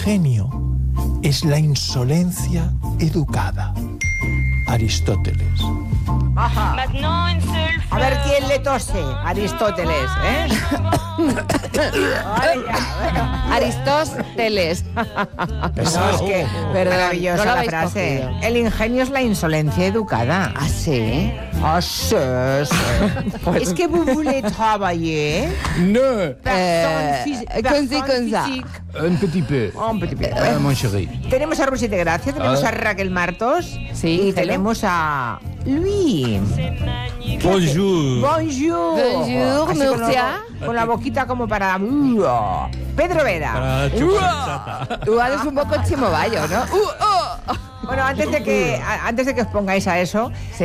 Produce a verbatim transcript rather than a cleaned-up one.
ingenio es la insolencia educada. Aristóteles. Ajá. A ver quién le tose. Aristóteles, ¿eh? Ay, ya. Aristóteles. No, es que Perdón, maravillosa no lo la habéis frase. cogido. El ingenio es la insolencia educada. Ah, sí. Ah, sí, sí. Es que vous voulez travailler. No, Personne Eh, phys- con sí, personne con ça. physique. un petit peu. Un petit peu. Ah, mon chéri. Tenemos a Rusy de Gracia, tenemos Ah. a Raquel Martos Sí, y hello. tenemos a Luis. Bonjour. Bonjour. Bonjour, Así con, Murcia. lo- con la boquita como para... Pedro Vera. Para chupar Igual es un poco chimoballo, ¿no? Uh, oh. Bueno, antes de que a- antes de que os pongáis a eso,